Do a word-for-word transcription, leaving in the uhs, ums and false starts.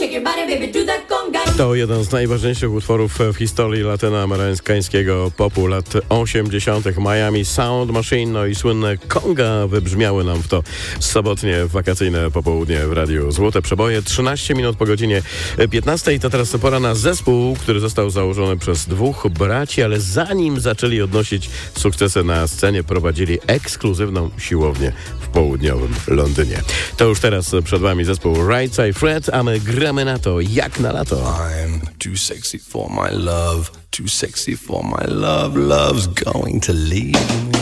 To jeden z najważniejszych utworów w historii latynoamerykańskiego popu lat osiemdziesiątych. Miami Sound Machine, no i słynne conga wybrzmiały nam w to sobotnie wakacyjne popołudnie w Radiu Złote Przeboje. trzynaście minut po godzinie piętnastej. To teraz pora na zespół, który został założony przez dwóch braci, ale zanim zaczęli odnosić sukcesy na scenie, prowadzili ekskluzywną siłownię w południowym Londynie. To już teraz przed wami zespół Right Side Fred, a my gramy na to jak na lato. I'm too sexy for my love, too sexy for my love, love's going to leave me.